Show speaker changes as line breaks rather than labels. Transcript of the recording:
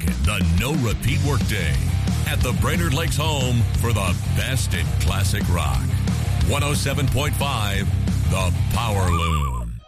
the no-repeat workday at the Brainerd Lakes home for the best in classic rock. 107.5, The Power Loom.